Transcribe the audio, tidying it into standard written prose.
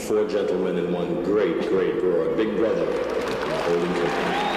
four gentlemen and one great, great broad, Big Brother, holding company.